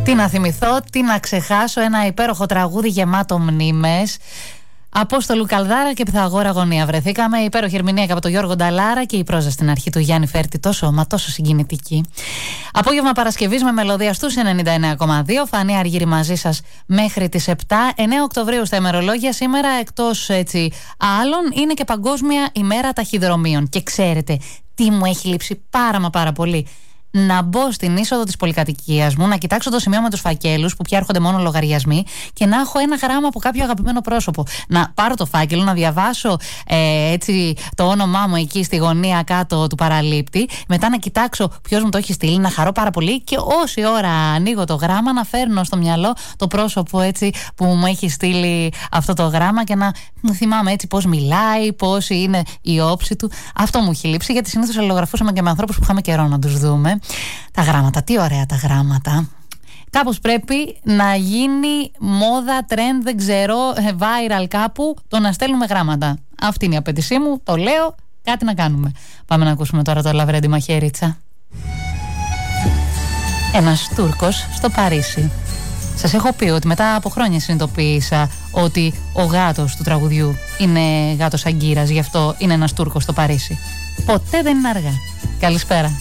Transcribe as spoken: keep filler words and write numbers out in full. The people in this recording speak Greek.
Τι να θυμηθώ, τι να ξεχάσω, ένα υπέροχο τραγούδι γεμάτο μνήμες. Απόστολου Καλδάρα και Πυθαγόρα Γωνία βρεθήκαμε. Υπέροχη ερμηνεία και από τον Γιώργο Νταλάρα και η πρόζα στην αρχή του Γιάννη Φέρτη, τόσο μα τόσο συγκινητική. Απόγευμα Παρασκευής με μελωδία στους ενενήντα εννέα κόμμα δύο. Φανή Αργύρη μαζί σας μέχρι τις επτά. εννέα Οκτωβρίου στα ημερολόγια. Σήμερα, εκτός έτσι άλλων, είναι και Παγκόσμια ημέρα ταχυδρομείων. Και ξέρετε τι μου έχει λείψει πάρα μα πάρα πολύ? Να μπω στην είσοδο της πολυκατοικίας μου, να κοιτάξω το σημείο με τους φακέλους που πια έρχονται μόνο λογαριασμοί και να έχω ένα γράμμα από κάποιο αγαπημένο πρόσωπο. Να πάρω το φάκελο, να διαβάσω ε, έτσι το όνομά μου εκεί στη γωνία κάτω του παραλήπτη. Μετά να κοιτάξω ποιος μου το έχει στείλει, να χαρώ πάρα πολύ και όση ώρα ανοίγω το γράμμα να φέρνω στο μυαλό το πρόσωπο έτσι που μου έχει στείλει αυτό το γράμμα και να θυμάμαι έτσι πώς μιλάει, πώς είναι η όψη του. Αυτό μου έχει λείψει, γιατί συνήθως αλληλογραφούσαμε και με ανθρώπους που είχαμε καιρό να τους δούμε. Τα γράμματα, τι ωραία τα γράμματα. Κάπως πρέπει να γίνει μόδα, trend, δεν ξέρω, viral κάπου, το να στέλνουμε γράμματα. Αυτή είναι η απέτησή μου, το λέω, κάτι να κάνουμε. Πάμε να ακούσουμε τώρα το Λαβρέντι Μαχαίριτσα. Ένας Τούρκος στο Παρίσι. Σας έχω πει ότι μετά από χρόνια συνειδητοποίησα ότι ο γάτος του τραγουδιού είναι γάτος αγκύρας, γι' αυτό είναι ένας Τούρκος στο Παρίσι. Ποτέ δεν είναι αργά. Καλησπέρα.